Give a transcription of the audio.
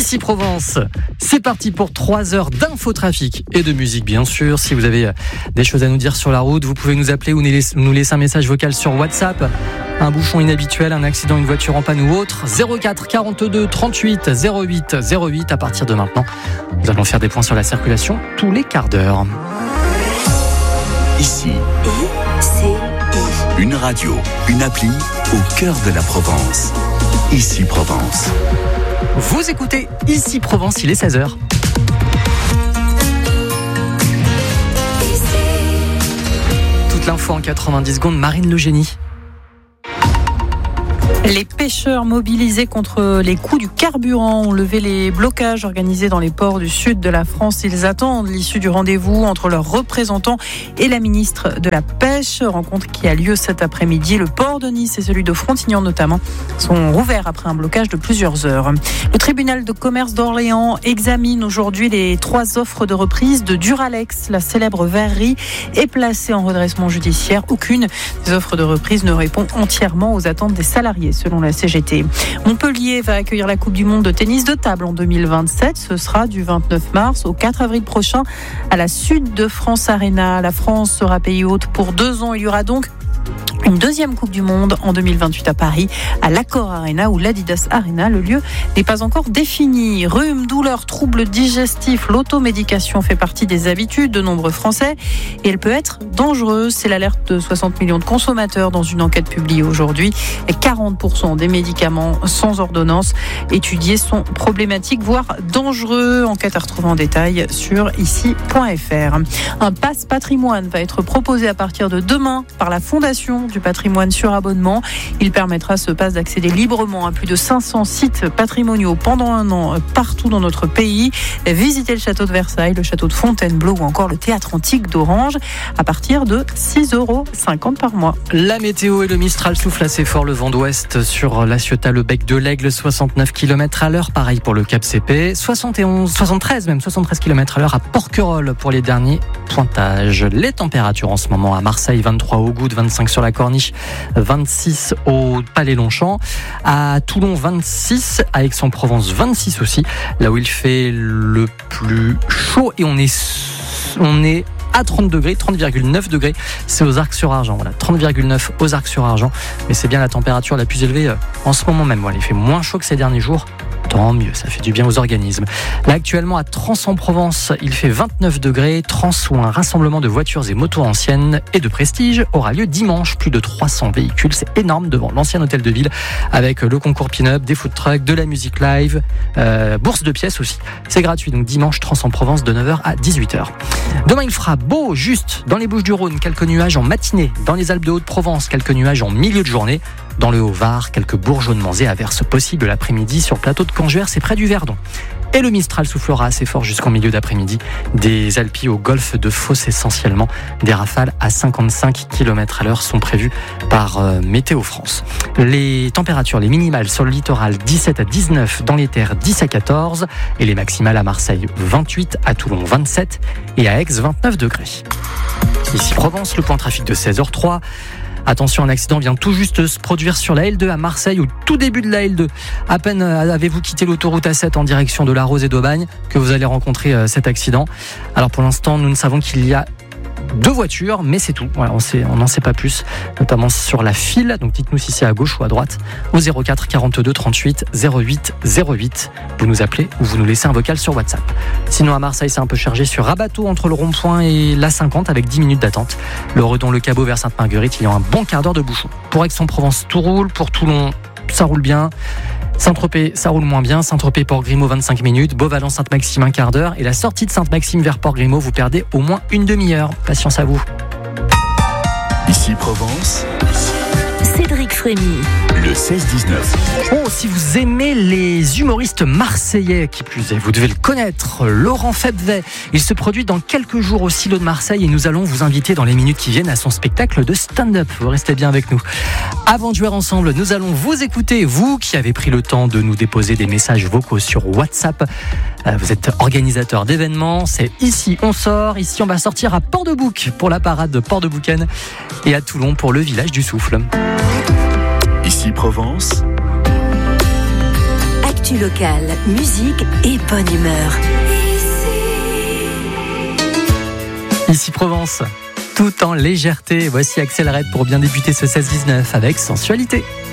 Ici Provence, c'est parti pour 3 heures d'infotrafic et de musique bien sûr. Si vous avez des choses à nous dire sur la route, vous pouvez nous appeler ou nous laisser un message vocal sur WhatsApp. Un bouchon inhabituel, un accident, une voiture en panne ou autre, 04 42 38 08 08. À partir de maintenant, nous allons faire des points sur la circulation tous les quarts d'heure. Ici, une radio, une appli au cœur de la Provence. Ici Provence. Vous écoutez Ici Provence, il est 16h. Toute l'info en 90 secondes, Marine Le Génie. Les pêcheurs mobilisés contre les coûts du carburant ont levé les blocages organisés dans les ports du sud de la France. Ils attendent l'issue du rendez-vous entre leurs représentants et la ministre de la Pêche. Rencontre qui a lieu cet après-midi. Le port de Nice et celui de Frontignan notamment sont rouverts après un blocage de plusieurs heures. Le tribunal de commerce d'Orléans examine aujourd'hui les 3 offres de reprise de Duralex. La célèbre verrerie est placée en redressement judiciaire. Aucune des offres de reprise ne répond entièrement aux attentes des salariés, selon la CGT. Montpellier va accueillir la Coupe du Monde de tennis de table en 2027. Ce sera du 29 mars au 4 avril prochain à la Sud de France Arena. La France sera pays hôte pour 2 ans. Il y aura donc une deuxième Coupe du Monde en 2028 à Paris, à l'Accor Arena ou l'Adidas Arena. Le lieu n'est pas encore défini. Rhume, douleurs, troubles digestifs, l'automédication fait partie des habitudes de nombreux Français et elle peut être dangereuse. C'est l'alerte de 60 millions de consommateurs dans une enquête publiée aujourd'hui. Et 40% des médicaments sans ordonnance étudiés sont problématiques, voire dangereux. Enquête à retrouver en détail sur ici.fr. Un pass patrimoine va être proposé à partir de demain par la Fondation du patrimoine sur abonnement. Il permettra à ce pass d'accéder librement à plus de 500 sites patrimoniaux pendant 1 an partout dans notre pays. Visitez le château de Versailles, le château de Fontainebleau ou encore le théâtre antique d'Orange à partir de 6,50 € par mois. La météo et le Mistral soufflent assez fort, le vent d'ouest sur la Ciotat, le bec de l'Aigle, 69 km/h. Pareil pour le Cap CP, 73 km/h à Porquerolles pour les derniers pointages. Les températures en ce moment à Marseille, 23 au Goutte, 25 sur la Corniche, 26 au Palais Longchamp, à Toulon 26, à Aix-en-Provence 26 aussi, là où il fait le plus chaud et on est à 30 degrés, 30,9 degrés, c'est aux Arcs-sur-Argent. Voilà, 30,9 aux Arcs-sur-Argent, mais c'est bien la température la plus élevée en ce moment même. Voilà, il fait moins chaud que ces derniers jours. Tant mieux, ça fait du bien aux organismes. Là, actuellement, à Trans-en-Provence, il fait 29 degrés. Trans, où un rassemblement de voitures et motos anciennes et de prestige aura lieu dimanche. Plus de 300 véhicules, c'est énorme, devant l'ancien hôtel de ville, avec le concours pin-up, des food trucks, de la musique live, bourse de pièces aussi. C'est gratuit, donc dimanche, Trans-en-Provence, de 9h à 18h. Demain, il fera beau, juste dans les Bouches-du-Rhône, quelques nuages en matinée. Dans les Alpes de Haute-Provence, quelques nuages en milieu de journée. Dans le Haut-Var, quelques bourgeonnements et averses possibles l'après-midi sur le plateau de Canjuers, c'est près du Verdon. Et le Mistral soufflera assez fort jusqu'en milieu d'après-midi. Des Alpilles au golfe de Fos essentiellement. Des rafales à 55 km/h sont prévues par Météo France. Les températures, les minimales sur le littoral, 17 à 19, dans les terres 10 à 14. Et les maximales à Marseille, 28, à Toulon 27 et à Aix 29 degrés. Ici Provence, le point trafic de 16h03. Attention, un accident vient tout juste de se produire sur la L2 à Marseille, au tout début de la L2. À peine avez-vous quitté l'autoroute A7 en direction de La Rose et d'Aubagne que vous allez rencontrer cet accident. Alors pour l'instant, nous ne savons qu'il y a 2 voitures, mais c'est tout. Voilà, on n'en sait pas plus, notamment sur la file. Donc dites-nous si c'est à gauche ou à droite au 04 42 38 08 08. Vous nous appelez ou vous nous laissez un vocal sur WhatsApp. Sinon à Marseille, c'est un peu chargé sur Rabateau entre le rond-point et l'A50 avec 10 minutes d'attente. Le Redon-le-Cabot vers Sainte-Marguerite, il y a un bon quart d'heure de bouchon. Pour Aix-en-Provence, tout roule. Pour Toulon, ça roule bien. Saint-Tropez, ça roule moins bien. Saint-Tropez, Port-Grimaud, 25 minutes. Beauvalon, Sainte-Maxime, un quart d'heure. Et la sortie de Sainte-Maxime vers Port-Grimaud, vous perdez au moins une demi-heure. Patience à vous. Ici Provence. Cédric Frémy. Le 16-19. Oh, si vous aimez les humoristes marseillais, qui plus est, vous devez le connaître, Laurent Febvay. Il se produit dans quelques jours au Silo de Marseille et nous allons vous inviter dans les minutes qui viennent à son spectacle de stand-up. Vous restez bien avec nous. Avant de jouer ensemble, nous allons vous écouter, vous qui avez pris le temps de nous déposer des messages vocaux sur WhatsApp. Vous êtes organisateur d'événements, c'est Ici on sort. Ici on va sortir à Port-de-Bouc pour la parade de Port-de-Boucaine et à Toulon pour le village du Souffle. Ici Provence. Actu locale, musique et bonne humeur. Ici Provence, tout en légèreté. Voici Axel Red pour bien débuter ce 16-19 avec sensualité.